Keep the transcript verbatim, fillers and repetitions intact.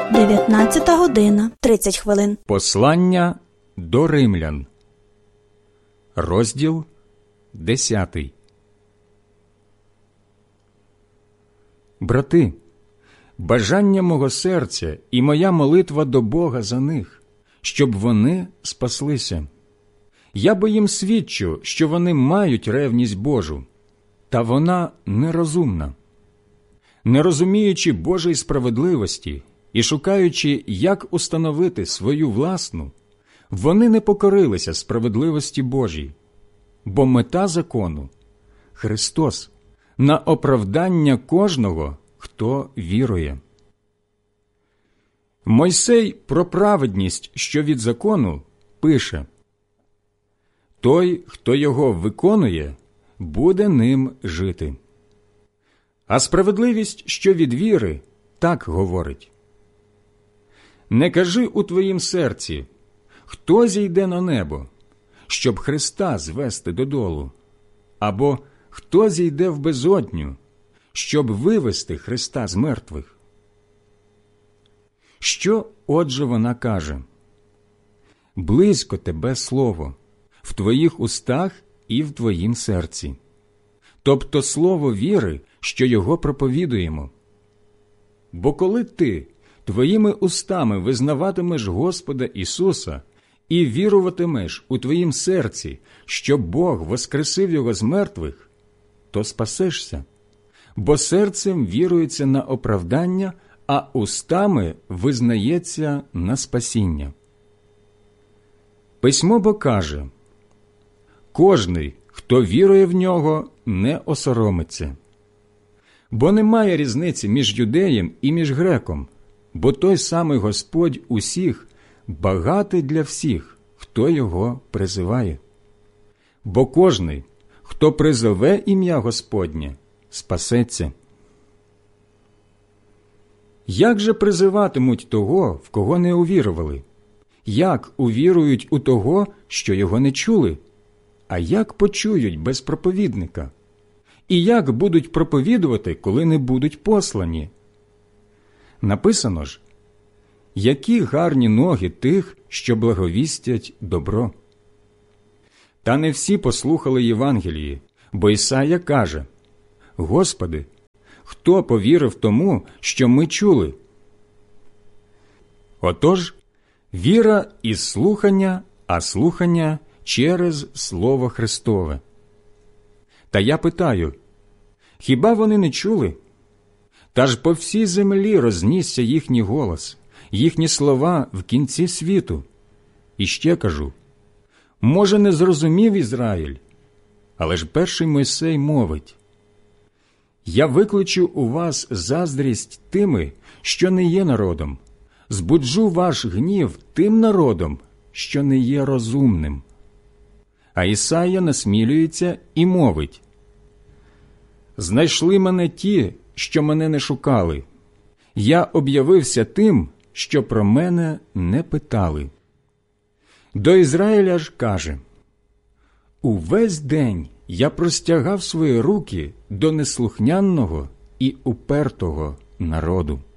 дев'ятнадцята година, тридцять хвилин. Послання до римлян. Розділ десятий. Брати, бажання мого серця і моя молитва до Бога за них, щоб вони спаслися. Я бо їм свідчу, що вони мають ревність Божу, та вона нерозумна. Не розуміючи Божої справедливості і шукаючи, як установити свою власну, вони не покорилися справедливості Божій, бо мета закону – Христос, на оправдання кожного, хто вірує. Мойсей про праведність, що від закону, пише: «Той, хто його виконує, буде ним жити». А справедливість, що від віри, так говорить: «Не кажи у твоїм серці, хто зійде на небо, щоб Христа звести додолу, або хто зійде в безодню, щоб вивести Христа з мертвих». Що, отже, вона каже? «Близько тебе слово, в твоїх устах і в твоїм серці», тобто слово віри, що його проповідуємо. Бо коли ти твоїми устами визнаватимеш Господа Ісуса і віруватимеш у твоїм серці, що Бог воскресив Його з мертвих, то спасешся, бо серцем вірується на оправдання, а устами визнається на спасіння. Письмо бо каже: «Кожний, хто вірує в Нього, не осоромиться». Бо немає різниці між юдеєм і між греком, бо той самий Господь усіх багатий для всіх, хто Його призиває. Бо кожний, хто призове ім'я Господнє, спасеться. Як же призиватимуть того, в кого не увірували? Як увірують у того, що його не чули? А як почують без проповідника? І як будуть проповідувати, коли не будуть послані? Написано ж: «Які гарні ноги тих, що благовістять добро». Та не всі послухали Євангелії, бо Ісая каже: «Господи, хто повірив тому, що ми чули?» Отож, віра із слухання, а слухання через Слово Христове. Та я питаю: хіба вони не чули? Та ж по всій землі рознісся їхній голос, їхні слова в кінці світу. І ще кажу: може, не зрозумів Ізраїль? Але ж перший Мойсей мовить: «Я викличу у вас заздрість тими, що не є народом, збуджу ваш гнів тим народом, що не є розумним». А Ісая насмілюється і мовить: «Знайшли мене ті, що мене не шукали. Я об'явився тим, що про мене не питали». До Ізраїля ж каже: «Увесь день я простягав свої руки до неслухняного і упертого народу».